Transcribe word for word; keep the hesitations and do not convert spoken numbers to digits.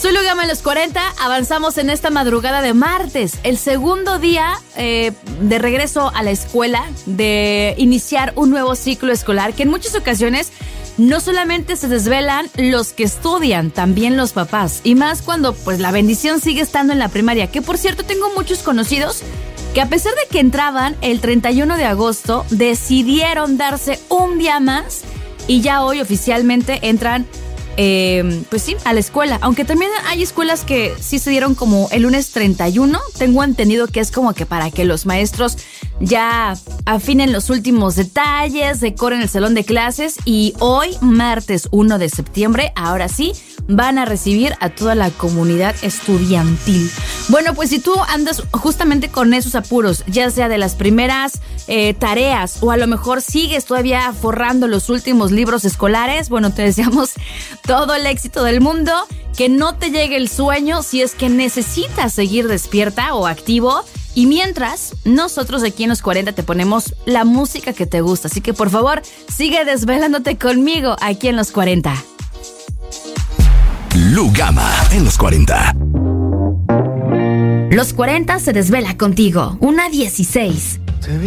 Soy Lugama en los cuarenta, avanzamos en esta madrugada de martes, el segundo día eh, de regreso a la escuela, de iniciar un nuevo ciclo escolar, que en muchas ocasiones no solamente se desvelan los que estudian, también los papás, y más cuando pues la bendición sigue estando en la primaria, que por cierto tengo muchos conocidos que a pesar de que entraban el treinta y uno de agosto, decidieron darse un día más y ya hoy oficialmente entran Eh, pues sí, a la escuela. Aunque también hay escuelas que sí se dieron como el lunes treinta y uno. Tengo entendido que es como que para que los maestros ya afinen los últimos detalles, decoren el salón de clases. Y hoy, martes uno de septiembre, ahora sí, van a recibir a toda la comunidad estudiantil. Bueno, pues si tú andas justamente con esos apuros, ya sea de las primeras eh, tareas o a lo mejor sigues todavía forrando los últimos libros escolares, bueno, te deseamos todo el éxito del mundo, que no te llegue el sueño si es que necesitas seguir despierta o activo. Y mientras, nosotros aquí en los cuarenta te ponemos la música que te gusta. Así que por favor, sigue desvelándote conmigo aquí en los cuarenta. Lugama en los cuarenta. Los cuarenta se desvela contigo. Una dieciséis.